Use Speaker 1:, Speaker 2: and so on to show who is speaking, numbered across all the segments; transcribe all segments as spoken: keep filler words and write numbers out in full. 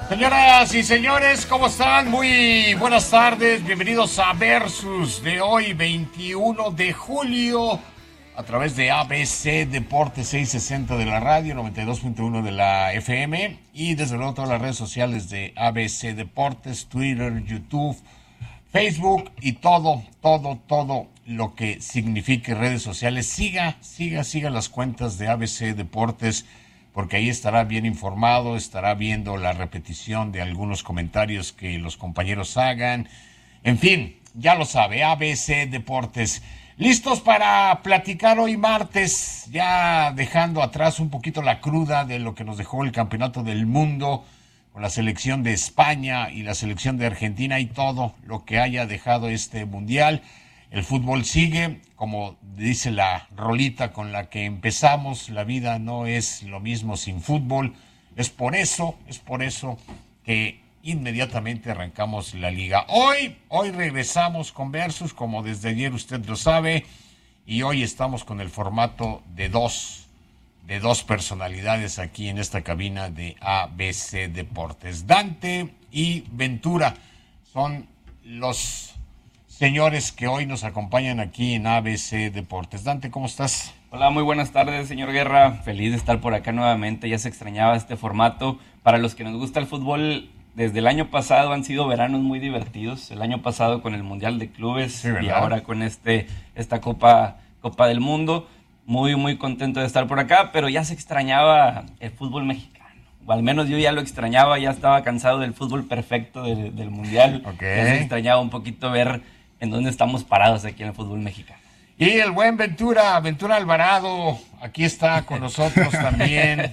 Speaker 1: Señoras y señores, ¿cómo están? Muy buenas tardes, bienvenidos a Versus de hoy, veintiuno de julio, a través de A B C Deportes seiscientos sesenta de la radio, noventa y dos punto uno de la F M y desde luego todas las redes sociales de A B C Deportes, Twitter, YouTube, Facebook y todo, todo, todo lo que signifique redes sociales. Siga, siga, siga las cuentas de A B C Deportes, porque ahí estará bien informado, estará viendo la repetición de algunos comentarios que los compañeros hagan. En fin, ya lo sabe, A B C Deportes. Listos para platicar hoy martes, ya dejando atrás un poquito la cruda de lo que nos dejó el Campeonato del Mundo, con la selección de España y la selección de Argentina y todo lo que haya dejado este Mundial. El fútbol sigue, como dice la rolita con la que empezamos, la vida no es lo mismo sin fútbol. Es por eso, es por eso que inmediatamente arrancamos la liga. Hoy, hoy regresamos con Versus, como desde ayer usted lo sabe, y hoy estamos con el formato de dos, de dos personalidades aquí en esta cabina de A B C Deportes. Dante y Ventura son los señores que hoy nos acompañan aquí en A B C Deportes. Dante, ¿cómo estás?
Speaker 2: Hola, muy buenas tardes, señor Guerra. Feliz de estar por acá nuevamente. Ya se extrañaba este formato. Para los que nos gusta el fútbol, desde el año pasado han sido veranos muy divertidos. El año pasado con el Mundial de Clubes, sí, y ahora con este esta Copa, Copa del Mundo. Muy, muy contento de estar por acá, pero ya se extrañaba el fútbol mexicano. O al menos yo ya lo extrañaba, ya estaba cansado del fútbol perfecto de, del Mundial.
Speaker 1: Okay.
Speaker 2: Ya se extrañaba un poquito ver en dónde estamos parados aquí en el fútbol mexicano.
Speaker 1: Y el buen Ventura, Ventura Alvarado, aquí está con nosotros también.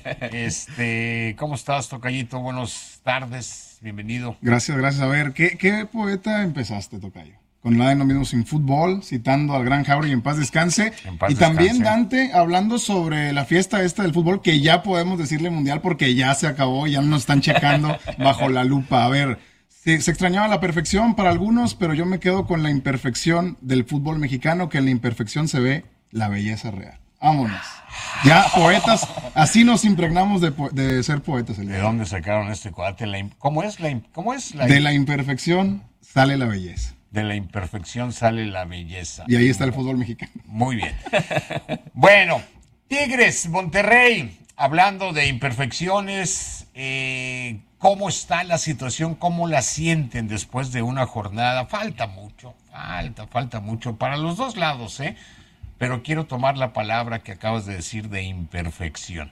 Speaker 1: Este, ¿cómo estás, tocayito? Buenas tardes, bienvenido.
Speaker 3: Gracias, gracias. A ver, ¿qué, qué poeta empezaste, tocayo? Con la de No Mismo Sin Fútbol, citando al gran Jauregui, en paz descanse.
Speaker 1: En paz
Speaker 3: y también
Speaker 1: descanse.
Speaker 3: Dante, hablando sobre la fiesta esta del fútbol, que ya podemos decirle mundial porque ya se acabó, ya nos están checando bajo la lupa. A ver, se, se extrañaba la perfección para algunos, pero yo me quedo con la imperfección del fútbol mexicano, que en la imperfección se ve la belleza real. Vámonos. Ya, poetas, así nos impregnamos de, po- de ser poetas. El
Speaker 1: ¿De dónde sacaron este cuate? La, ¿Cómo es la, cómo es la
Speaker 3: De la imperfección sale la belleza.
Speaker 1: De la imperfección sale la belleza.
Speaker 3: Y ahí está el fútbol mexicano.
Speaker 1: Muy bien. Bueno, Tigres, Monterrey, hablando de imperfecciones, eh, ¿cómo está la situación? ¿Cómo la sienten después de una jornada? Falta mucho, falta, falta mucho para los dos lados, ¿eh? Pero quiero tomar la palabra que acabas de decir de imperfección.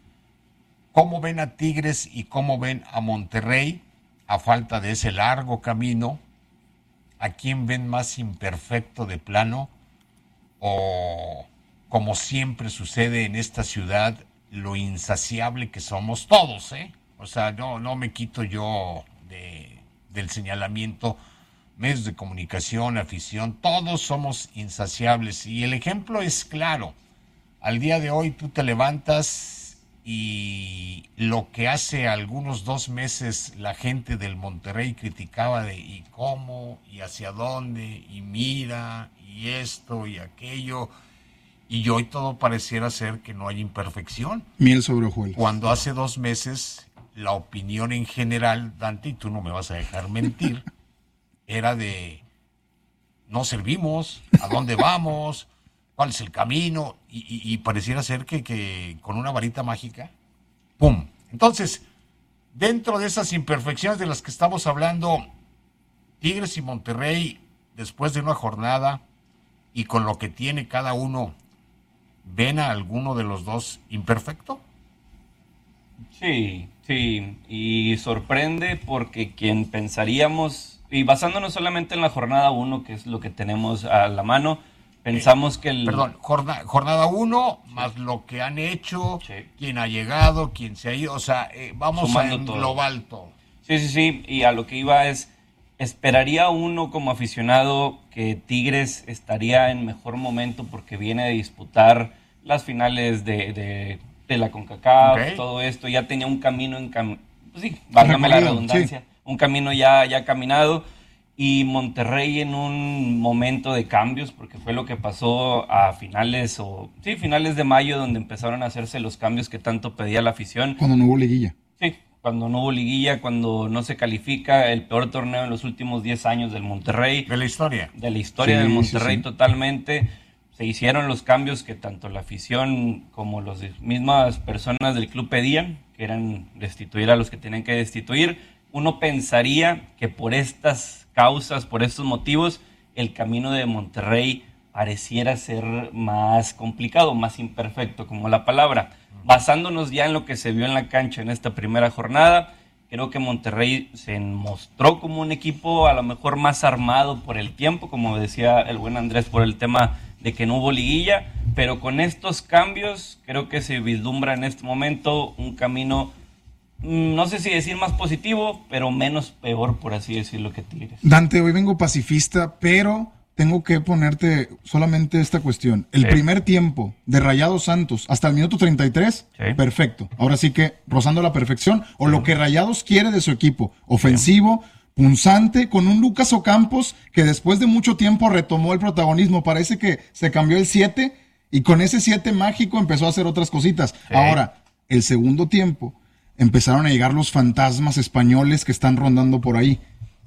Speaker 1: ¿Cómo ven a Tigres y cómo ven a Monterrey a falta de ese largo camino? ¿A quién ven más imperfecto de plano? O, como siempre sucede en esta ciudad, lo insaciable que somos todos, ¿eh? O sea, no, no me quito yo de, del señalamiento. Medios de comunicación, afición, todos somos insaciables. Y el ejemplo es claro. Al día de hoy tú te levantas y lo que hace algunos dos meses la gente del Monterrey criticaba de y cómo, y hacia dónde, y mira, y esto, y aquello, y hoy todo pareciera ser que no hay imperfección.
Speaker 3: Miel sobre hojuelas.
Speaker 1: Cuando hace dos meses la opinión en general, Dante, y tú no me vas a dejar mentir, era de no servimos, a dónde vamos, cuál es el camino, y, y, y pareciera ser que, que con una varita mágica, ¡pum! Entonces, dentro de esas imperfecciones de las que estamos hablando, Tigres y Monterrey, después de una jornada, y con lo que tiene cada uno, ¿ven a alguno de los dos imperfecto?
Speaker 2: Sí, sí, y sorprende porque quien pensaríamos, y basándonos solamente en la jornada uno, que es lo que tenemos a la mano, pensamos eh, que el...
Speaker 1: Perdón, jornada, jornada uno, sí, más lo que han hecho,
Speaker 2: sí,
Speaker 1: quién ha llegado, quién se ha ido, o sea, eh, vamos
Speaker 2: sumando
Speaker 1: a
Speaker 2: todo.
Speaker 1: global todo.
Speaker 2: Sí, sí, sí, y a lo que iba es, esperaría uno como aficionado que Tigres estaría en mejor momento porque viene de disputar las finales de, de, de la CONCACAF, okay, todo esto, ya tenía un camino en cam... pues sí, válgame la redundancia, sí, un camino ya, ya caminado, y Monterrey en un momento de cambios, porque fue lo que pasó a finales, o sí, finales de mayo, donde empezaron a hacerse los cambios que tanto pedía la afición.
Speaker 3: Cuando no hubo liguilla.
Speaker 2: Sí, cuando no hubo liguilla, cuando no se califica, el peor torneo en los últimos diez años del Monterrey.
Speaker 1: De la historia.
Speaker 2: De la historia sí, del Monterrey sí, sí. totalmente. Se hicieron los cambios que tanto la afición como las mismas personas del club pedían, que eran destituir a los que tenían que destituir. Uno pensaría que por estas causas, por estos motivos, el camino de Monterrey pareciera ser más complicado, más imperfecto, como la palabra. Basándonos ya en lo que se vio en la cancha en esta primera jornada, creo que Monterrey se mostró como un equipo a lo mejor más armado por el tiempo, como decía el buen Andrés, por el tema de que no hubo liguilla, pero con estos cambios creo que se vislumbra en este momento un camino, no sé si decir más positivo, pero menos peor, por así decirlo, que Tigres.
Speaker 3: Dante, hoy vengo pacifista, pero tengo que ponerte solamente esta cuestión. El sí. primer tiempo de Rayados Santos hasta el minuto treinta y tres, sí. perfecto. Ahora sí que rozando la perfección, o sí. lo que Rayados quiere de su equipo, ofensivo, sí. punzante, con un Lucas Ocampos que después de mucho tiempo retomó el protagonismo. Parece que se cambió el siete y con ese siete mágico empezó a hacer otras cositas. Sí. Ahora, el segundo tiempo, empezaron a llegar los fantasmas españoles que están rondando por ahí.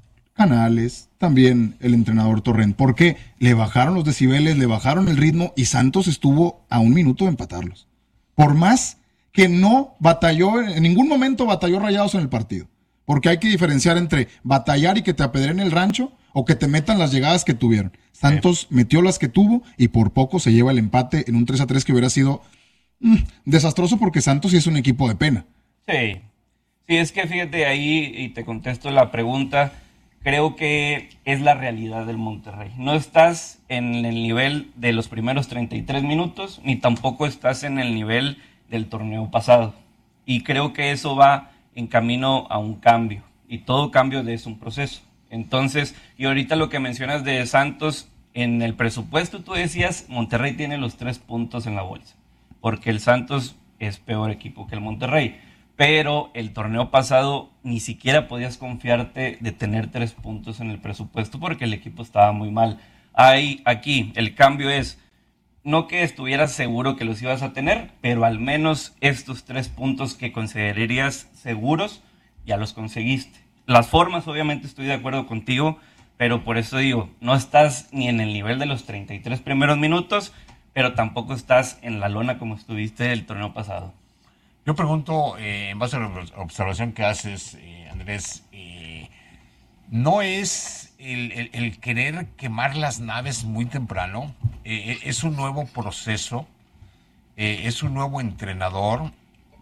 Speaker 3: Canales, también el entrenador Torrent, porque le bajaron los decibeles, le bajaron el ritmo y Santos estuvo a un minuto de empatarlos. Por más que no batalló, en ningún momento batalló Rayados en el partido, porque hay que diferenciar entre batallar y que te apedren el rancho o que te metan las llegadas que tuvieron. Santos sí. metió las que tuvo y por poco se lleva el empate en un tres a tres que hubiera sido mmm, desastroso porque Santos sí es un equipo de pena.
Speaker 2: Sí, sí, es que fíjate ahí y te contesto la pregunta. Creo que es la realidad del Monterrey. No estás en el nivel de los primeros treinta y tres minutos, ni tampoco estás en el nivel del torneo pasado. Y creo que eso va en camino a un cambio. Y todo cambio es un proceso. Entonces, y ahorita lo que mencionas de Santos, en el presupuesto tú decías, Monterrey tiene los tres puntos en la bolsa. Porque el Santos es peor equipo que el Monterrey. Pero el torneo pasado ni siquiera podías confiarte de tener tres puntos en el presupuesto porque el equipo estaba muy mal. Ahí, aquí, el cambio es, no que estuvieras seguro que los ibas a tener, pero al menos estos tres puntos que considerarías seguros, ya los conseguiste. Las formas, obviamente, estoy de acuerdo contigo, pero por eso digo, no estás ni en el nivel de los treinta y tres primeros minutos, pero tampoco estás en la lona como estuviste el torneo pasado.
Speaker 1: Yo pregunto, eh, en base a la observación que haces, eh, Andrés, eh, ¿no es el, el, el querer quemar las naves muy temprano? Eh, es un nuevo proceso, eh, es un nuevo entrenador.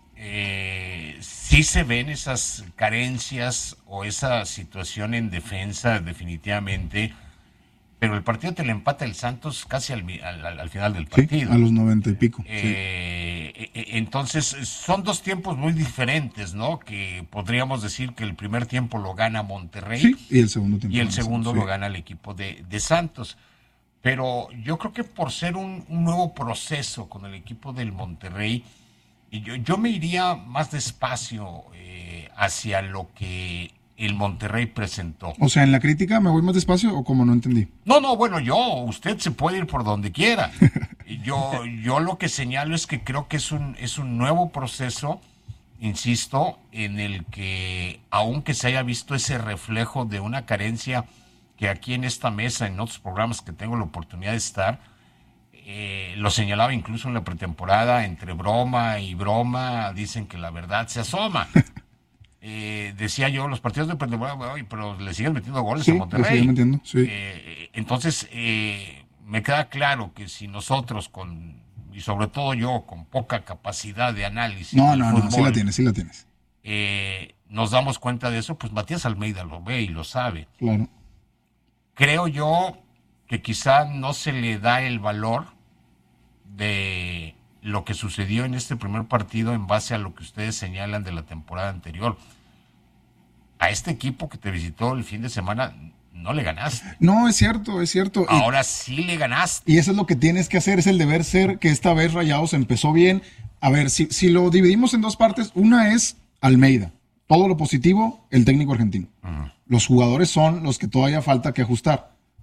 Speaker 1: Eh, sí se ven esas carencias o esa situación en defensa definitivamente, pero el partido te lo empata el Santos casi al, al, al final del partido.
Speaker 3: Sí, a los noventa y pico.
Speaker 1: Eh, sí. Entonces, son dos tiempos muy diferentes, ¿no? Que podríamos decir que el primer tiempo lo gana Monterrey.
Speaker 3: Sí, y el segundo tiempo.
Speaker 1: Y el segundo sí. lo gana el equipo de, de Santos. Pero yo creo que por ser un, un nuevo proceso con el equipo del Monterrey, yo, yo me iría más despacio eh, hacia lo que el Monterrey presentó.
Speaker 3: O sea, en la crítica me voy más despacio o como no entendí.
Speaker 1: No, no, bueno, yo, usted se puede ir por donde quiera. Yo, yo lo que señalo es que creo que es un, es un nuevo proceso, insisto, en el que, aunque se haya visto ese reflejo de una carencia que aquí en esta mesa, en otros programas que tengo la oportunidad de estar, eh, lo señalaba incluso en la pretemporada, entre broma y broma, dicen que la verdad se asoma. Eh, decía yo, los partidos de pretemporada, pero le siguen metiendo goles
Speaker 3: sí,
Speaker 1: a Monterrey.
Speaker 3: Le siguen metiendo, sí.
Speaker 1: Eh, entonces, eh, me queda claro que si nosotros, con y sobre todo yo, con poca capacidad de análisis.
Speaker 3: No, no, fútbol, no, sí la tienes, sí la tienes.
Speaker 1: Eh, nos damos cuenta de eso, pues Matías Almeida lo ve y lo sabe.
Speaker 3: Claro.
Speaker 1: Creo yo que quizá no se le da el valor de lo que sucedió en este primer partido en base a lo que ustedes señalan de la temporada anterior. A este equipo que te visitó el fin de semana no le ganaste.
Speaker 3: No, es cierto, es cierto.
Speaker 1: Ahora y, sí le ganaste.
Speaker 3: Y eso es lo que tienes que hacer, es el deber ser, que esta vez Rayados empezó bien. A ver, si, si lo dividimos en dos partes, una es Almeida. Todo lo positivo, el técnico argentino. Uh-huh. Los jugadores son los que todavía falta que ajustar.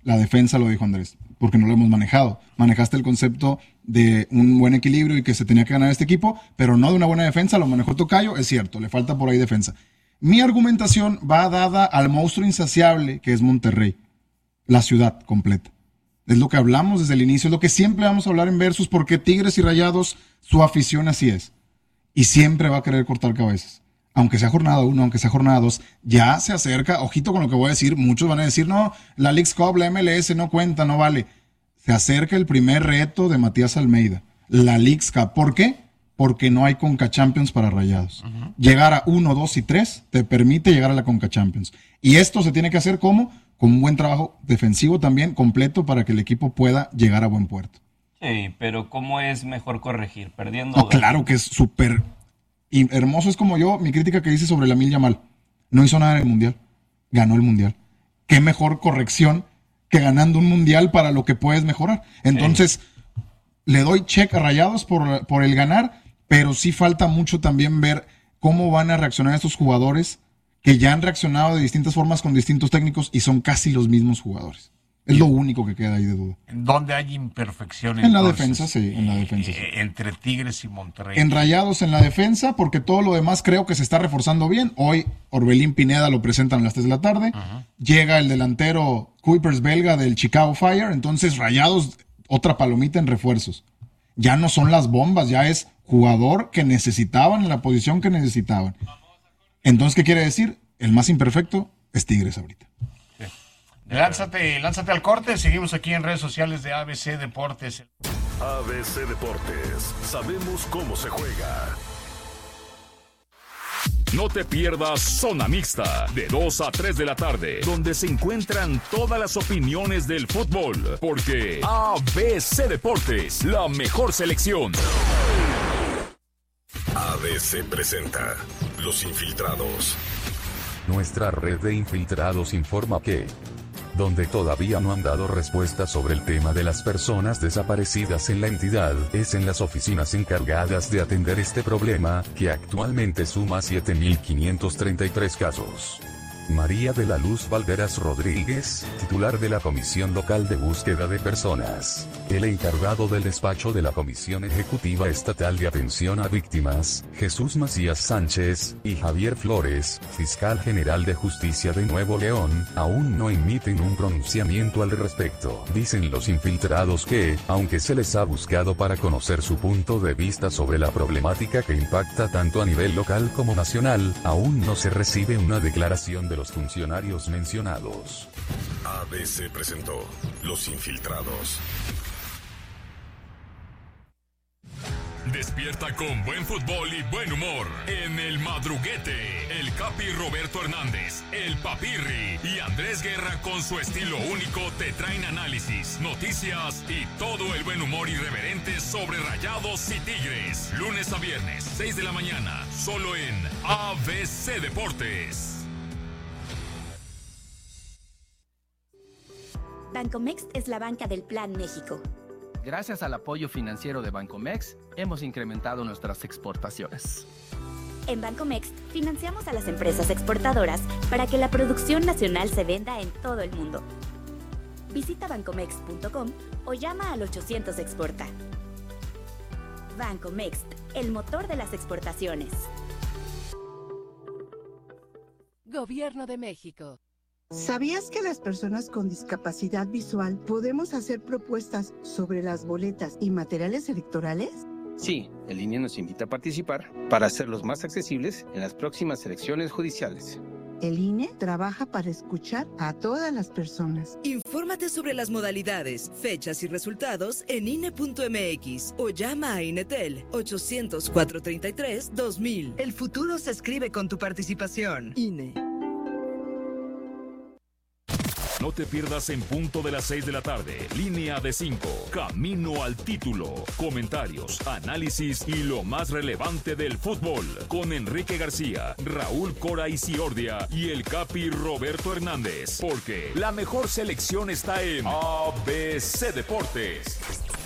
Speaker 3: La defensa, lo dijo Andrés, porque no lo hemos manejado. Manejaste el concepto de un buen equilibrio y que se tenía que ganar este equipo, pero no de una buena defensa. Lo manejó Tocayo, es cierto, le falta por ahí defensa. Mi argumentación va dada al monstruo insaciable que es Monterrey, la ciudad completa. Es lo que hablamos desde el inicio, es lo que siempre vamos a hablar en Versus, porque Tigres y Rayados, su afición así es. Y siempre va a querer cortar cabezas. Aunque sea jornada uno, aunque sea jornada dos, ya se acerca, ojito con lo que voy a decir, muchos van a decir, no, la Leagues Cup, la M L S no cuenta, no vale. Se acerca el primer reto de Matías Almeida, la Leagues Cup. ¿Por qué? Porque no hay Conca Champions para Rayados. Uh-huh. Llegar a uno, dos y tres te permite llegar a la Conca Champions. Y esto se tiene que hacer ¿cómo? Con un buen trabajo defensivo también, completo, para que el equipo pueda llegar a buen puerto.
Speaker 2: Sí, pero ¿cómo es mejor corregir? Perdiendo.
Speaker 3: No, claro que es súper... Y hermoso es como yo, mi crítica que hice sobre Lamine Yamal. No hizo nada en el Mundial. Ganó el Mundial. Qué mejor corrección que ganando un Mundial para lo que puedes mejorar. Entonces, sí. Le doy check a Rayados por, por el ganar, pero sí falta mucho también ver cómo van a reaccionar estos jugadores que ya han reaccionado de distintas formas con distintos técnicos y son casi los mismos jugadores. Es lo único que queda ahí de duda.
Speaker 1: ¿Dónde hay imperfecciones?
Speaker 3: En la defensa, sí, en la defensa. Sí.
Speaker 1: Entre Tigres y Monterrey.
Speaker 3: En Rayados en la defensa, porque todo lo demás creo que se está reforzando bien. Hoy Orbelín Pineda lo presentan a las tres de la tarde. Uh-huh. Llega el delantero Kuipers belga del Chicago Fire. Entonces Rayados, otra palomita en refuerzos. Ya no son las bombas, ya es jugador que necesitaban en la posición que necesitaban. Entonces, ¿qué quiere decir? El más imperfecto es Tigres ahorita.
Speaker 1: Lánzate, lánzate al corte. Seguimos aquí en redes sociales de A B C Deportes.
Speaker 4: A B C Deportes. Sabemos cómo se juega. No te pierdas Zona Mixta, de dos a tres de la tarde, donde se encuentran todas las opiniones del fútbol, porque A B C Deportes, la mejor selección. A B C presenta Los Infiltrados.
Speaker 5: Nuestra red de infiltrados informa que, donde todavía no han dado respuesta sobre el tema de las personas desaparecidas en la entidad, es en las oficinas encargadas de atender este problema, que actualmente suma siete mil quinientos treinta y tres casos. María de la Luz Valderas Rodríguez, titular de la Comisión Local de Búsqueda de Personas, el encargado del despacho de la Comisión Ejecutiva Estatal de Atención a Víctimas, Jesús Macías Sánchez, y Javier Flores, fiscal general de Justicia de Nuevo León, aún no emiten un pronunciamiento al respecto. Dicen los infiltrados que, aunque se les ha buscado para conocer su punto de vista sobre la problemática que impacta tanto a nivel local como nacional, aún no se recibe una declaración de los funcionarios mencionados.
Speaker 4: A B C presentó Los Infiltrados. Despierta con buen fútbol y buen humor en El Madruguete. El Capi Roberto Hernández, el Papirri y Andrés Guerra, con su estilo único, te traen análisis, noticias y todo el buen humor irreverente sobre Rayados y Tigres. Lunes a viernes, seis de la mañana, solo en A B C Deportes.
Speaker 6: Bancomext es la banca del Plan México.
Speaker 7: Gracias al apoyo financiero de Bancomext, hemos incrementado nuestras exportaciones.
Speaker 6: En Bancomext, financiamos a las empresas exportadoras para que la producción nacional se venda en todo el mundo. Visita bancomext punto com o llama al ochocientos exporta. Bancomext, el motor de las exportaciones.
Speaker 8: Gobierno de México.
Speaker 9: ¿Sabías que las personas con discapacidad visual podemos hacer propuestas sobre las boletas y materiales electorales?
Speaker 7: Sí, el I N E nos invita a participar para hacerlos más accesibles en las próximas elecciones judiciales.
Speaker 9: El I N E trabaja para escuchar a todas las personas.
Speaker 8: Infórmate sobre las modalidades, fechas y resultados en I N E punto M X o llama a INETEL ochocientos, cuatrocientos treinta y tres, dos mil. El futuro se escribe con tu participación. I N E.
Speaker 4: No te pierdas en punto de las seis de la tarde, Línea de cinco, Camino al Título, comentarios, análisis y lo más relevante del fútbol, con Enrique García, Raúl Cora Isiordia y el Capi Roberto Hernández, porque la mejor selección está en A B C Deportes.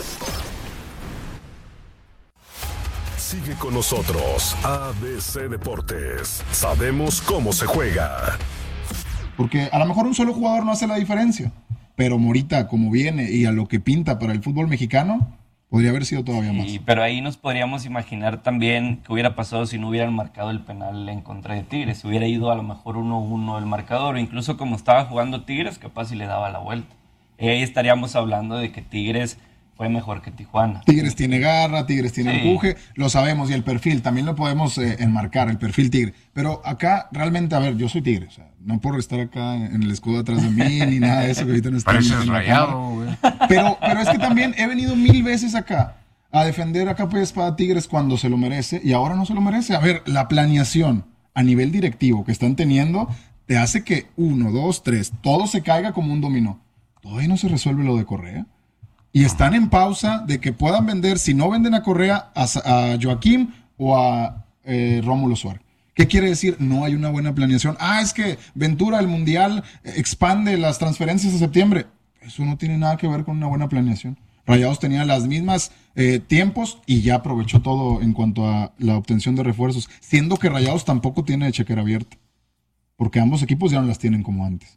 Speaker 4: Sigue con nosotros, A B C Deportes, sabemos cómo se juega.
Speaker 3: Porque a lo mejor un solo jugador no hace la diferencia, pero Morita, como viene y a lo que pinta para el fútbol mexicano, podría haber sido todavía más.
Speaker 2: Sí, pero ahí nos podríamos imaginar también qué hubiera pasado si no hubieran marcado el penal en contra de Tigres. Si hubiera ido a lo mejor uno uno el marcador, o incluso como estaba jugando Tigres, capaz si le daba la vuelta. Y ahí estaríamos hablando de que Tigres fue mejor que Tijuana.
Speaker 3: Tigres tiene garra, Tigres tiene
Speaker 2: Sí.
Speaker 3: empuje, lo sabemos, y el perfil, también lo podemos eh, enmarcar, el perfil Tigre. Pero acá, realmente, a ver, yo soy Tigre, o sea, no por estar acá en el escudo atrás de mí, ni nada de eso, que ahorita no está en-
Speaker 1: Pareces
Speaker 3: en la
Speaker 1: Rayado,
Speaker 3: cámara.
Speaker 1: güey.
Speaker 3: Pero, pero es que también he venido mil veces acá a defender a capa y espada Tigres cuando se lo merece, y ahora no se lo merece. A ver, la planeación a nivel directivo que están teniendo te hace que uno, dos, tres, todo se caiga como un dominó. Todavía no se resuelve lo de Correa. Y están en pausa de que puedan vender, si no venden a Correa, a, Sa- a Joaquim o a eh, Rómulo Suárez. ¿Qué quiere decir? No hay una buena planeación. Ah, es que Ventura, el Mundial, eh, expande las transferencias a septiembre. Eso no tiene nada que ver con una buena planeación. Rayados tenía las mismas eh, tiempos y ya aprovechó todo en cuanto a la obtención de refuerzos, siendo que Rayados tampoco tiene chequera abierta, porque ambos equipos ya no las tienen como antes.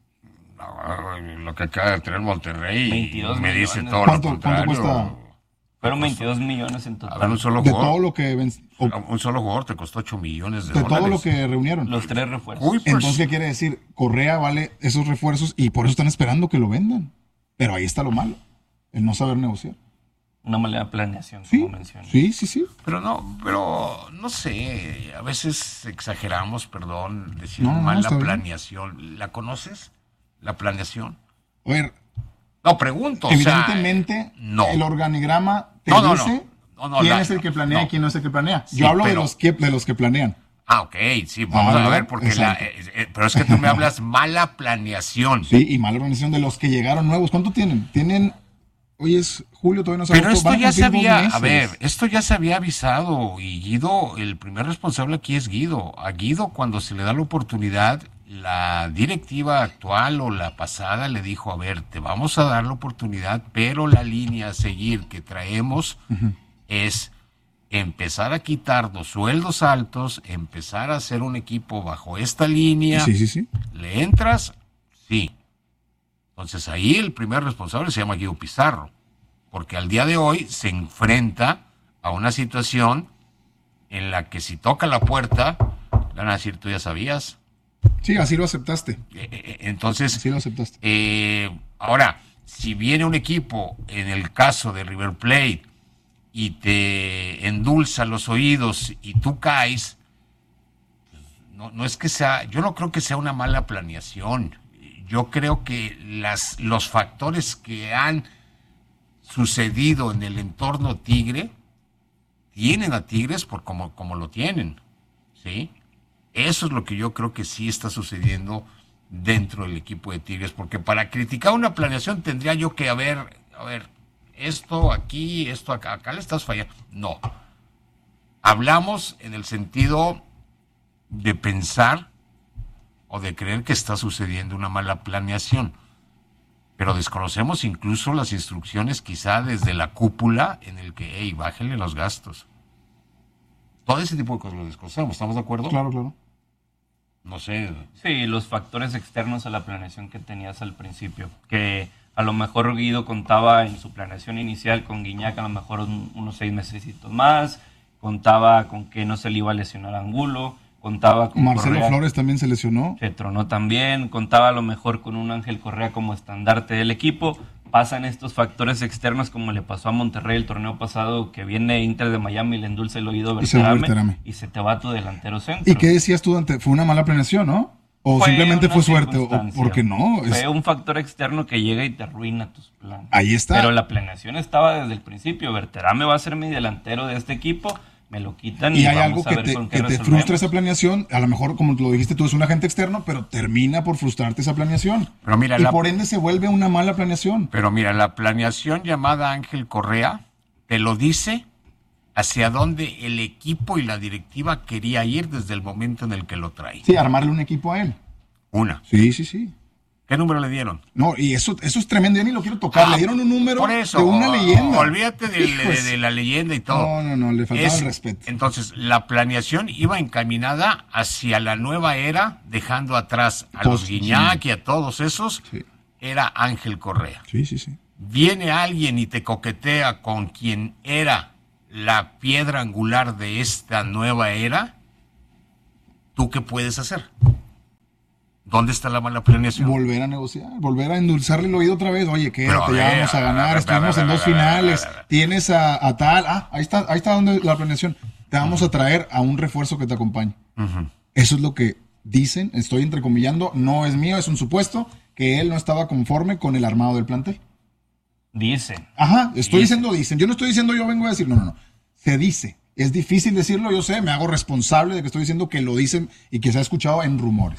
Speaker 1: No, lo que acaba de tener Monterrey
Speaker 2: veintidós
Speaker 1: me dice
Speaker 2: millones.
Speaker 1: todo lo
Speaker 3: ¿Cuánto-
Speaker 1: contrario.
Speaker 3: cuánto cuesta?
Speaker 2: Fueron veintidós millones en
Speaker 1: A
Speaker 2: total.
Speaker 1: ver, un solo
Speaker 3: De
Speaker 1: jugador.
Speaker 3: todo lo que ven- o-
Speaker 1: Un solo jugador te costó ocho millones de,
Speaker 3: de
Speaker 1: dólares.
Speaker 3: todo lo que reunieron.
Speaker 2: Los tres refuerzos.
Speaker 1: Uy, pues,
Speaker 3: Entonces, ¿qué quiere decir? Correa vale esos refuerzos y por eso están esperando que lo vendan. Pero ahí está lo malo, el no saber negociar.
Speaker 2: Una mala planeación,
Speaker 3: Sí,
Speaker 2: como mencioné.
Speaker 3: sí, sí, sí.
Speaker 1: pero no, pero no sé, a veces exageramos, perdón, decir
Speaker 3: No, no,
Speaker 1: mal
Speaker 3: está
Speaker 1: la
Speaker 3: bien.
Speaker 1: planeación. ¿La conoces? ¿La planeación?
Speaker 3: A ver,
Speaker 1: No, pregunto.
Speaker 3: evidentemente,
Speaker 1: o sea, no.
Speaker 3: el organigrama te
Speaker 1: No, no,
Speaker 3: dice
Speaker 1: no. No, no,
Speaker 3: quién
Speaker 1: la-
Speaker 3: es el que planea
Speaker 1: no.
Speaker 3: y quién no es el que planea.
Speaker 1: Sí,
Speaker 3: Yo hablo de
Speaker 1: pero-
Speaker 3: los que, de los que planean.
Speaker 1: Ah, ok, sí, vamos
Speaker 3: Ah,
Speaker 1: a ver, porque la,
Speaker 3: exacto.
Speaker 1: eh, eh, pero es que tú me hablas mala planeación.
Speaker 3: Sí, y mala organización de los que llegaron nuevos. ¿Cuánto tienen? Tienen, hoy es julio, todavía no se
Speaker 1: Pero
Speaker 3: agotó,
Speaker 1: esto
Speaker 3: van a
Speaker 1: ya se
Speaker 3: cumplir dos
Speaker 1: había, a
Speaker 3: meses.
Speaker 1: ver, esto ya se había avisado y Guido, el primer responsable aquí es Guido. A Guido cuando se le da la oportunidad, la directiva actual o la pasada le dijo, a ver, te vamos a dar la oportunidad, pero la línea a seguir que traemos es empezar a quitarnos sueldos altos, empezar a hacer un equipo bajo esta línea.
Speaker 3: Sí, sí, sí.
Speaker 1: ¿Le entras? Sí. Entonces ahí el primer responsable se llama Guido Pizarro, porque al día de hoy se enfrenta a una situación en la que si toca la puerta, le van a decir, tú ya sabías.
Speaker 3: Sí, así lo aceptaste.
Speaker 1: Eh, eh, Entonces,
Speaker 3: Así lo aceptaste.
Speaker 1: eh, ahora, si viene un equipo, en el caso de River Plate, y te endulza los oídos y tú caes, no, no es que sea, yo no creo que sea una mala planeación. Yo creo que las, los factores que han sucedido en el entorno Tigre tienen a Tigres por como, como lo tienen, ¿sí? Eso es lo que yo creo que sí está sucediendo dentro del equipo de Tigres, porque para criticar una planeación tendría yo que haber, a ver, esto aquí, esto acá, acá le estás fallando. No. Hablamos en el sentido de pensar o de creer que está sucediendo una mala planeación, pero desconocemos incluso las instrucciones quizá desde la cúpula en el que, hey, bájenle los gastos. Todo ese tipo de cosas lo desconocemos, ¿estamos de acuerdo?
Speaker 3: Claro, claro.
Speaker 1: No sé.
Speaker 2: Sí, los factores externos a la planeación que tenías al principio, que a lo mejor Guido contaba en su planeación inicial con Guiñac a lo mejor un- unos seis mesecitos más, contaba con que no se le iba a lesionar a Angulo, contaba con
Speaker 3: Marcelo
Speaker 2: Correa,
Speaker 3: Flores también se lesionó.
Speaker 2: se tronó también, contaba a lo mejor con un Ángel Correa como estandarte del equipo. Pasan estos factores externos como le pasó a Monterrey el torneo pasado, que viene Inter de Miami y le endulza el oído
Speaker 3: Y se va
Speaker 2: Berterame,
Speaker 3: Berterame.
Speaker 2: y se te va tu delantero centro.
Speaker 3: ¿Y qué decías tú ante? ¿Fue una mala planeación, no? ¿O
Speaker 2: Fue
Speaker 3: simplemente
Speaker 2: una
Speaker 3: fue suerte? ¿O
Speaker 2: circunstancia.
Speaker 3: porque no? Es-
Speaker 2: Fue un factor externo que llega y te arruina tus planes.
Speaker 3: Ahí está.
Speaker 2: Pero la planeación estaba desde el principio. Berterame va a ser mi delantero de este equipo. Me lo quitan y,
Speaker 3: Y hay
Speaker 2: vamos
Speaker 3: algo
Speaker 2: a
Speaker 3: que
Speaker 2: ver
Speaker 3: te,
Speaker 2: con qué
Speaker 3: que te
Speaker 2: resolvemos.
Speaker 3: frustra esa planeación. A lo mejor, como lo dijiste tú, es un agente externo, pero termina por frustrarte esa planeación.
Speaker 1: Pero mira,
Speaker 3: y
Speaker 1: la-
Speaker 3: por ende se vuelve una mala planeación.
Speaker 1: Pero mira, la planeación llamada Ángel Correa te lo dice hacia dónde el equipo y la directiva quería ir desde el momento en el que lo trae.
Speaker 3: Sí, armarle un equipo a él.
Speaker 1: Una.
Speaker 3: Sí, sí, sí.
Speaker 1: ¿Qué número le dieron?
Speaker 3: No, y eso, eso es tremendo. Yo ni lo quiero tocar.
Speaker 1: Ah,
Speaker 3: le dieron un número
Speaker 1: por eso,
Speaker 3: de una
Speaker 1: oh,
Speaker 3: leyenda.
Speaker 1: Olvídate de, de-
Speaker 3: Hijos.
Speaker 1: de la leyenda y todo.
Speaker 3: No, no, no, le faltaba
Speaker 1: Es-
Speaker 3: el respeto.
Speaker 1: Entonces, la planeación iba encaminada hacia la nueva era, dejando atrás a los
Speaker 3: Post-
Speaker 1: Guiñac y a todos esos,
Speaker 3: Sí.
Speaker 1: era Ángel Correa.
Speaker 3: Sí, sí, sí.
Speaker 1: Viene alguien y te coquetea con quien era la piedra angular de esta nueva era, ¿tú qué puedes hacer? ¿Dónde está la mala planeación?
Speaker 3: Volver a negociar, volver a endulzarle el oído otra vez. Oye, quédate,
Speaker 1: Pero,
Speaker 3: ya
Speaker 1: eh,
Speaker 3: vamos a
Speaker 1: a
Speaker 3: ganar,
Speaker 1: ver,
Speaker 3: estuvimos
Speaker 1: a ver,
Speaker 3: en dos
Speaker 1: a ver,
Speaker 3: finales,
Speaker 1: a ver, a ver.
Speaker 3: tienes a, a tal, ah, ahí está, ahí está donde la planeación. Te vamos a traer a un refuerzo que te acompañe.
Speaker 1: Uh-huh.
Speaker 3: Eso es lo que dicen, estoy entrecomillando, no es mío, es un supuesto, que él no estaba conforme con el armado del plantel.
Speaker 2: Dicen.
Speaker 3: Ajá, estoy
Speaker 2: Dicen.
Speaker 3: diciendo dicen, yo no estoy diciendo yo vengo a decir, no, no, no, se dice. Es difícil decirlo, yo sé, me hago responsable de que estoy diciendo que lo dicen y que se ha escuchado en rumores.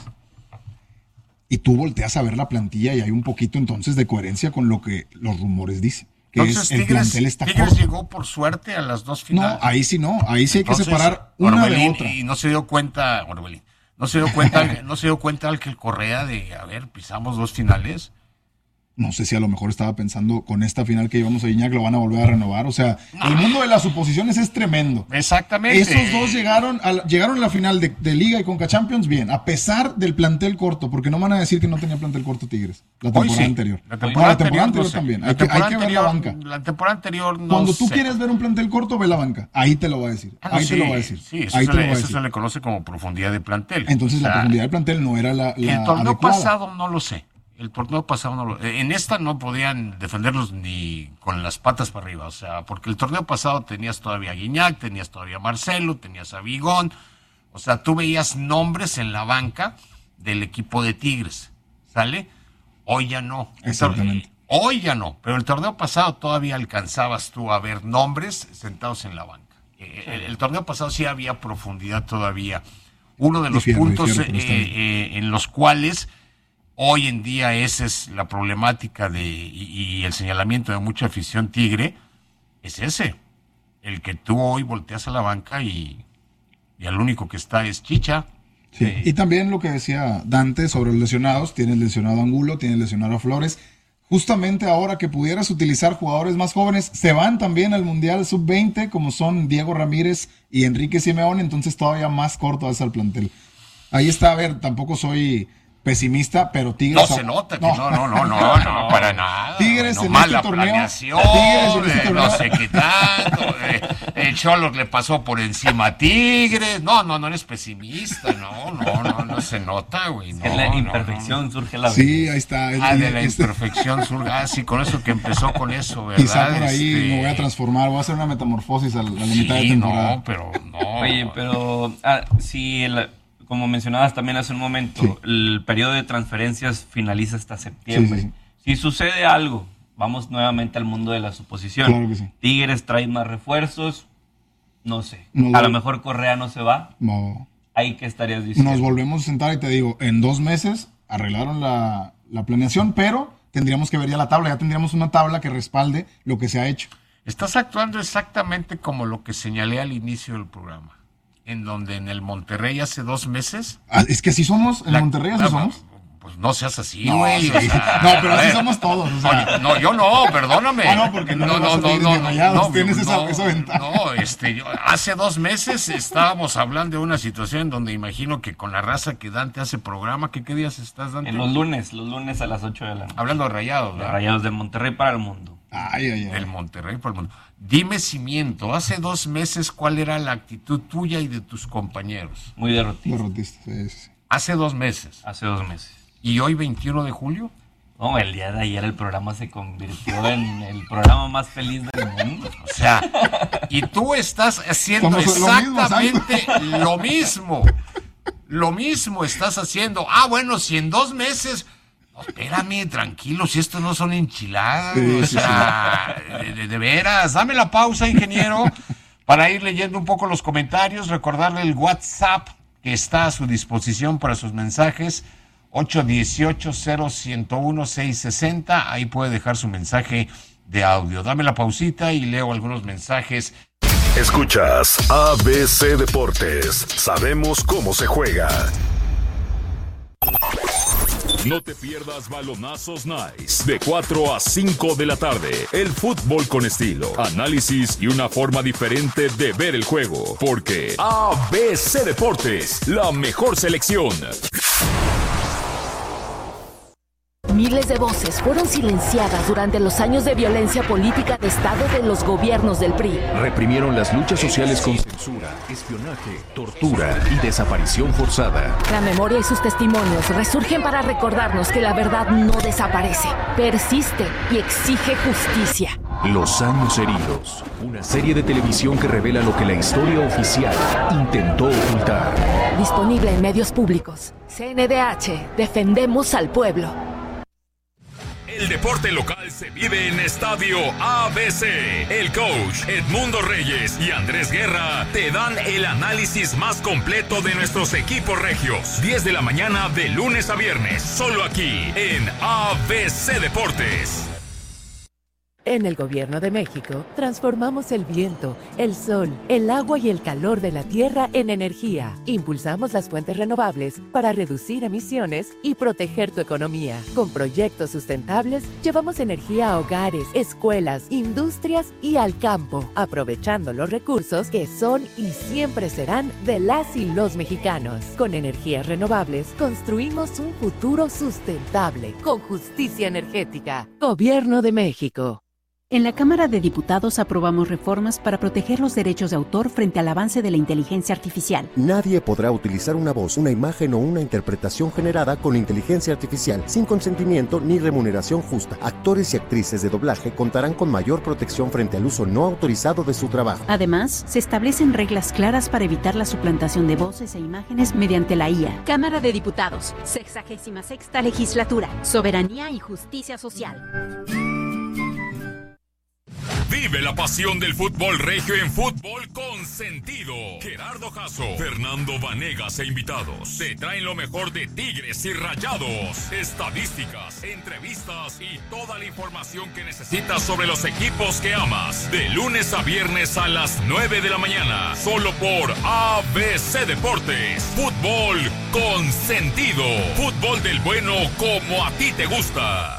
Speaker 3: Y tú volteas a ver la plantilla y hay un poquito entonces de coherencia con lo que los rumores dicen. Que
Speaker 1: Entonces,
Speaker 3: es, el
Speaker 1: Tigres,
Speaker 3: plantel está
Speaker 1: Tigres
Speaker 3: corto.
Speaker 1: llegó por suerte a las dos finales.
Speaker 3: No, ahí sí no, ahí sí hay
Speaker 1: Entonces,
Speaker 3: que separar una
Speaker 1: Orbelín,
Speaker 3: de otra.
Speaker 1: Y no se dio cuenta, Orbelín, no se dio cuenta, no se dio cuenta al que el Correa de, a ver, pisamos dos finales.
Speaker 3: No sé si a lo mejor estaba pensando con esta final que llevamos a Iñak lo van a volver a renovar. O sea, el mundo de las suposiciones es tremendo.
Speaker 1: Exactamente.
Speaker 3: Esos dos llegaron a la, llegaron a la final de, de Liga y Conca Champions bien, a pesar del plantel corto, porque no van a decir que no tenía plantel corto Tigres la
Speaker 1: Hoy
Speaker 3: temporada
Speaker 1: sí.
Speaker 3: anterior.
Speaker 1: La
Speaker 3: No,
Speaker 1: temporada
Speaker 3: la temporada
Speaker 1: anterior,
Speaker 3: anterior
Speaker 1: no sé.
Speaker 3: también.
Speaker 1: La
Speaker 3: Hay que, hay
Speaker 1: temporada
Speaker 3: que ver la
Speaker 1: anterior-
Speaker 3: banca.
Speaker 1: La temporada anterior no
Speaker 3: Cuando tú
Speaker 1: sé.
Speaker 3: quieres ver un plantel corto, ve la banca. Ahí te lo va a decir.
Speaker 1: Ah, no,
Speaker 3: Ahí
Speaker 1: sí,
Speaker 3: te lo va a decir.
Speaker 1: Sí, eso,
Speaker 3: Ahí
Speaker 1: se,
Speaker 3: te
Speaker 1: le,
Speaker 3: lo va a
Speaker 1: eso
Speaker 3: decir.
Speaker 1: se le conoce como profundidad de plantel.
Speaker 3: Entonces
Speaker 1: O sea,
Speaker 3: la profundidad del plantel no era la, la
Speaker 1: el torneo
Speaker 3: adecuada.
Speaker 1: pasado no lo sé. El torneo pasado no lo En esta no podían defenderlos ni con las patas para arriba. O sea, porque el torneo pasado tenías todavía a Guiñac, tenías todavía a Marcelo, tenías a Vigón. O sea, tú veías nombres en la banca del equipo de Tigres. ¿Sale? Hoy ya no.
Speaker 3: Exactamente.
Speaker 1: Hoy ya no. Pero el torneo pasado todavía alcanzabas tú a ver nombres sentados en la banca. Eh, el, el torneo pasado sí había profundidad todavía. Uno de los
Speaker 3: Difiero,
Speaker 1: puntos
Speaker 3: difiero, pero está
Speaker 1: eh,
Speaker 3: bien.
Speaker 1: eh, en los cuales hoy en día esa es la problemática de y, y el señalamiento de mucha afición tigre, es ese. El que tú hoy volteas a la banca y, y al único que está es Chicha.
Speaker 3: Sí.
Speaker 1: Eh,
Speaker 3: Y también lo que decía Dante sobre los lesionados, tienes lesionado a Angulo, tienes lesionado a Flores. Justamente ahora que pudieras utilizar jugadores más jóvenes, se van también al Mundial sub veinte, como son Diego Ramírez y Enrique Simeone, entonces todavía más corto es el plantel. Ahí está, a ver, tampoco soy pesimista, pero Tigres...
Speaker 1: no se nota que no, no, no, no, no, para nada.
Speaker 3: Tigres
Speaker 1: no,
Speaker 3: en
Speaker 1: mala
Speaker 3: este torneo,
Speaker 1: planeación,
Speaker 3: Tigres en este
Speaker 1: eh,
Speaker 3: torneo.
Speaker 1: no sé qué tanto, eh, el Cholos le pasó por encima a Tigres. No, no, no eres pesimista, no, no, no, no se nota, güey. No,
Speaker 2: En la
Speaker 1: no,
Speaker 2: imperfección
Speaker 1: no.
Speaker 2: surge la
Speaker 3: Sí, ahí está.
Speaker 1: Ah, de
Speaker 3: Y-
Speaker 1: la
Speaker 3: este-
Speaker 1: imperfección surga, ah, sí, con eso que empezó con eso, ¿verdad?
Speaker 3: Quizá por ahí
Speaker 1: Este,
Speaker 3: me voy a transformar, voy a hacer una metamorfosis a la, a la mitad de
Speaker 1: Sí,
Speaker 3: temporada.
Speaker 1: no, pero no.
Speaker 2: Oye, pero ah, si el- como mencionabas también hace un momento,
Speaker 3: Sí.
Speaker 2: el periodo de transferencias finaliza hasta septiembre.
Speaker 3: Sí, sí, sí.
Speaker 2: Si sucede algo, vamos nuevamente al mundo de la suposición.
Speaker 3: Claro que sí.
Speaker 2: Tigres trae más refuerzos, no sé.
Speaker 3: No
Speaker 2: a
Speaker 3: lo-
Speaker 2: lo mejor Correa no se va.
Speaker 3: No.
Speaker 2: Ahí que estarías diciendo.
Speaker 3: Nos volvemos a sentar y te digo, en dos meses arreglaron la, la planeación, pero tendríamos que ver ya la tabla, ya tendríamos una tabla que respalde lo que se ha hecho.
Speaker 1: Estás actuando exactamente como lo que señalé al inicio del programa, en donde en el Monterrey hace dos meses...
Speaker 3: Ah, es que así somos, en
Speaker 1: la-
Speaker 3: Monterrey así
Speaker 1: la-
Speaker 3: somos.
Speaker 1: Pues no seas así,
Speaker 3: No,
Speaker 1: güey.
Speaker 3: sí.
Speaker 1: o sea,
Speaker 3: No, pero
Speaker 1: a
Speaker 3: así
Speaker 1: ver.
Speaker 3: somos todos, o sea.
Speaker 1: Oye, no, yo no, perdóname.
Speaker 3: Ah, no, porque no le vas a Tigres ni a Rayados, tienes esa- esa ventaja.
Speaker 1: No, este, yo- hace dos meses estábamos hablando de una situación donde imagino que con la raza que Dante hace programa, ¿qué, qué días estás, Dante?
Speaker 2: En los lunes, los lunes a las ocho de la noche.
Speaker 1: Hablando de Rayados,
Speaker 2: De
Speaker 1: ¿verdad?
Speaker 2: Rayados de Monterrey para el mundo.
Speaker 3: Ay, ay, ay.
Speaker 1: Del Monterrey por el mundo. Dime, Cimiento, hace dos meses, ¿cuál era la actitud tuya y de tus compañeros?
Speaker 2: Muy derrotista.
Speaker 3: Derrotista, sí, sí, sí.
Speaker 1: Hace dos meses.
Speaker 2: Hace dos meses.
Speaker 1: ¿Y hoy, veintiuno de julio?
Speaker 2: No, el día de ayer el programa se convirtió en el programa más feliz del mundo.
Speaker 1: O sea, y tú estás haciendo
Speaker 3: Somos lo mismo,
Speaker 1: exactamente lo mismo. Lo mismo estás haciendo. Ah, bueno, si en dos meses... No, espérame, tranquilo, si esto no son enchiladas.
Speaker 3: Sí,
Speaker 1: o
Speaker 3: sí,
Speaker 1: sea, de, de veras. Dame la pausa, ingeniero, para ir leyendo un poco los comentarios. Recordarle el WhatsApp que está a su disposición para sus mensajes. ocho uno ocho, cero uno uno, seis seis cero. Ahí puede dejar su mensaje de audio. Dame la pausita y leo algunos mensajes.
Speaker 4: Escuchas A B C Deportes. Sabemos cómo se juega. No te pierdas Balonazos Nice de cuatro a cinco de la tarde. El fútbol con estilo, análisis y una forma diferente de ver el juego. Porque A B C Deportes, la mejor selección.
Speaker 10: Miles de voces fueron silenciadas durante los años de violencia política de Estado de los gobiernos del P R I.
Speaker 11: Reprimieron las luchas sociales con censura, espionaje, tortura y desaparición forzada.
Speaker 10: La memoria y sus testimonios resurgen para recordarnos que la verdad no desaparece, persiste y exige justicia.
Speaker 11: Los años heridos, una serie de televisión que revela lo que la historia oficial intentó ocultar.
Speaker 10: Disponible en medios públicos. C N D H, defendemos al pueblo.
Speaker 4: El deporte local se vive en Estadio A B C. El coach Edmundo Reyes y Andrés Guerra te dan el análisis más completo de nuestros equipos regios. diez de la mañana de lunes a viernes, solo aquí en A B C Deportes.
Speaker 12: En el Gobierno de México, transformamos el viento, el sol, el agua y el calor de la tierra en energía. Impulsamos las fuentes renovables para reducir emisiones y proteger tu economía. Con proyectos sustentables, llevamos energía a hogares, escuelas, industrias y al campo, aprovechando los recursos que son y siempre serán de las y los mexicanos. Con energías renovables, construimos un futuro sustentable, con justicia energética. Gobierno de México.
Speaker 13: En la Cámara de Diputados aprobamos reformas para proteger los derechos de autor frente al avance de la inteligencia artificial.
Speaker 14: Nadie podrá utilizar una voz, una imagen o una interpretación generada con inteligencia artificial sin consentimiento ni remuneración justa. Actores y actrices de doblaje contarán con mayor protección frente al uso no autorizado de su trabajo.
Speaker 13: Además, se establecen reglas claras para evitar la suplantación de voces e imágenes mediante la I A.
Speaker 15: Cámara de Diputados, sexagésima sexta legislatura, soberanía y justicia social.
Speaker 4: Vive la pasión del fútbol regio en Fútbol con Sentido. Gerardo Jasso, Fernando Vanegas e invitados te traen lo mejor de Tigres y Rayados, estadísticas, entrevistas y toda la información que necesitas sobre los equipos que amas. De lunes a viernes a las nueve de la mañana, solo por A B C Deportes. Fútbol con Sentido. Fútbol del bueno como a ti te gusta.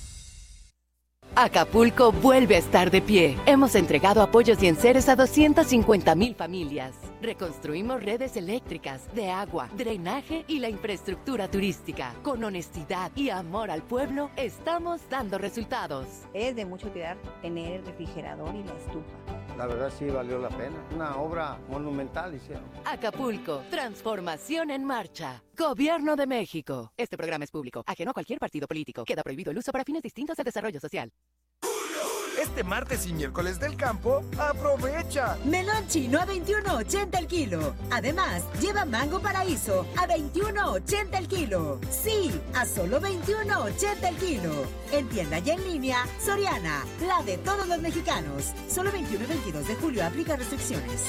Speaker 12: Acapulco vuelve a estar de pie. Hemos entregado apoyos y enseres a doscientas cincuenta mil familias. Reconstruimos redes eléctricas, de agua, drenaje y la infraestructura turística. Con honestidad y amor al pueblo, estamos dando resultados.
Speaker 16: Es de mucha utilidad tener el refrigerador y la estufa.
Speaker 17: La verdad sí valió la pena. Una obra monumental hicieron.
Speaker 12: Acapulco, transformación en marcha. Gobierno de México. Este programa es público, ajeno a cualquier partido político. Queda prohibido el uso para fines distintos del desarrollo social.
Speaker 18: Este martes y miércoles del campo, ¡aprovecha!
Speaker 19: Melón chino a veintiuno ochenta el kilo. Además, lleva mango paraíso a veintiuno ochenta el kilo. Sí, a solo veintiuno ochenta el kilo. En tienda y en línea, Soriana, la de todos los mexicanos. Solo veintiuno y veintidós de julio aplica restricciones.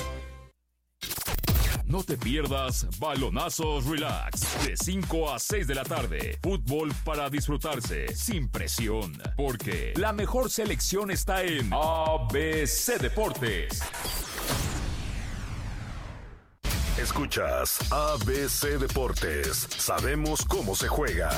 Speaker 4: No te pierdas Balonazos Relax, de cinco a seis de la tarde. Fútbol para disfrutarse, sin presión. Porque la mejor selección está en A B C Deportes.
Speaker 11: Escuchas A B C Deportes. Sabemos cómo se juega.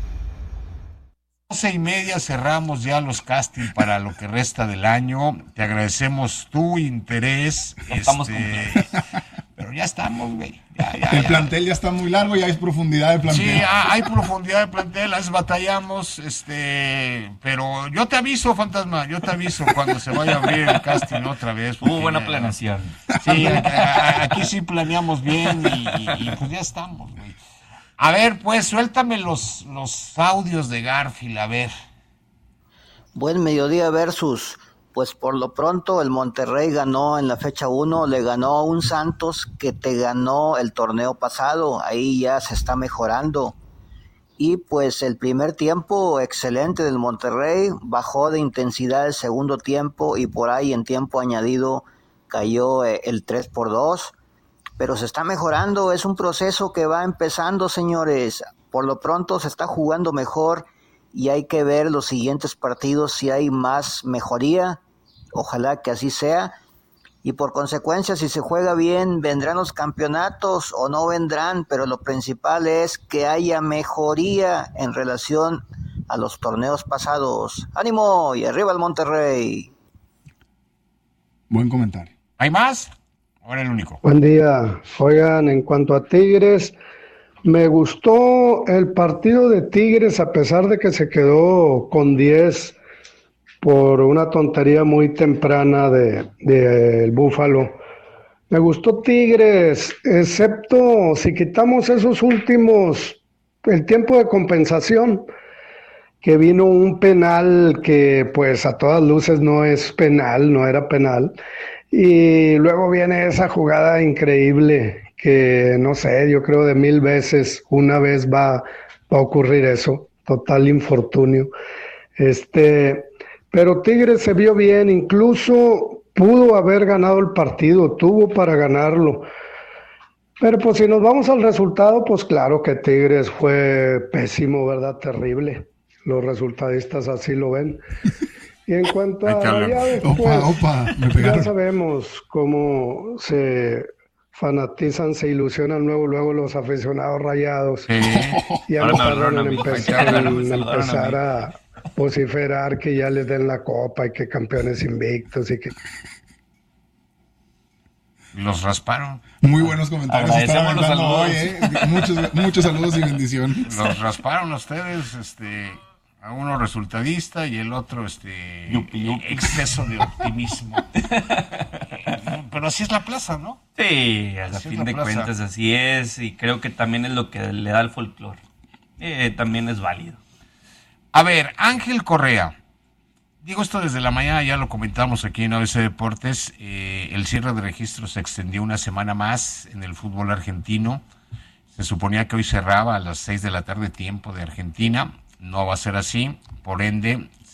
Speaker 1: doce y media cerramos ya los castings para lo que resta del año. Te agradecemos tu interés.
Speaker 2: Estamos
Speaker 1: este, pero ya estamos, güey. Ya, ya,
Speaker 3: el
Speaker 1: ya.
Speaker 3: plantel ya está muy largo y hay profundidad de plantel.
Speaker 1: Sí, hay profundidad de plantel, las batallamos, este, pero yo te aviso, Fantasma, yo te aviso cuando se vaya a abrir el casting otra vez.
Speaker 2: Hubo buena planeación.
Speaker 1: Sí, aquí sí planeamos bien y, y, y pues ya estamos, güey. A ver, pues, suéltame los, los audios de Garfield, a ver.
Speaker 20: Buen mediodía versus, pues por lo pronto el Monterrey ganó en la fecha uno, le ganó a un Santos que te ganó el torneo pasado, ahí ya se está mejorando. Y pues el primer tiempo excelente del Monterrey, bajó de intensidad el segundo tiempo y por ahí en tiempo añadido cayó el tres por dos. Pero se está mejorando, es un proceso que va empezando, señores. Por lo pronto se está jugando mejor y hay que ver los siguientes partidos si hay más mejoría. Ojalá que así sea. Y por consecuencia, si se juega bien, vendrán los campeonatos o no vendrán, pero lo principal es que haya mejoría en relación a los torneos pasados. ¡Ánimo! Y arriba el Monterrey.
Speaker 3: Buen comentario.
Speaker 1: ¿Hay más? Ahora el único.
Speaker 21: Buen día. Oigan, en cuanto a Tigres, Me gustó el partido de Tigres a pesar de que se quedó con diez por una tontería muy temprana de, de el Búfalo. Me gustó Tigres, excepto si quitamos esos últimos, el tiempo de compensación, que vino un penal que pues a todas luces no es penal, no era penal, y luego viene esa jugada increíble que no sé, yo creo de mil veces una vez va, va a ocurrir eso, total infortunio. Este, pero Tigres se vio bien, incluso pudo haber ganado el partido, tuvo para ganarlo. Pero pues si nos vamos al resultado, pues claro que Tigres fue pésimo, ¿verdad? Terrible. Los resultadistas así lo ven. Y en cuanto a Rayados, pues,
Speaker 3: opa, opa, me
Speaker 21: ya sabemos cómo se fanatizan, se ilusionan luego, luego los aficionados Rayados.
Speaker 1: Sí.
Speaker 21: Y ya
Speaker 1: Ahora
Speaker 21: no
Speaker 1: me
Speaker 21: tardan
Speaker 1: hablaron a
Speaker 21: en
Speaker 1: mí.
Speaker 21: empezar,
Speaker 1: Ahora me
Speaker 21: en
Speaker 1: saludaron a
Speaker 21: empezar
Speaker 1: mí.
Speaker 21: a vociferar que ya les den la copa y que campeones invictos y que...
Speaker 1: Los rasparon.
Speaker 3: Muy buenos comentarios.
Speaker 2: Agradecemos
Speaker 3: Estaban
Speaker 2: los
Speaker 3: dando hoy,
Speaker 2: saludos.
Speaker 3: ¿eh? Muchos, muchos saludos y bendiciones.
Speaker 1: Los rasparon ustedes, este, a uno resultadista y el otro, este,
Speaker 2: Yupi, yupi.
Speaker 1: exceso de optimismo. Pero así es la plaza, ¿no?
Speaker 2: Sí, a
Speaker 1: Así es
Speaker 2: fin
Speaker 1: la
Speaker 2: de
Speaker 1: plaza.
Speaker 2: cuentas así es, y creo que también es lo que le da al folclore. Eh, también es válido.
Speaker 1: A ver, Ángel Correa. Digo esto desde la mañana, ya lo comentamos aquí en A B C Deportes. Eh, el cierre de registros se extendió una semana más en el fútbol argentino. Se suponía que hoy cerraba a las seis de la tarde tiempo de Argentina. No va a ser así. Por ende,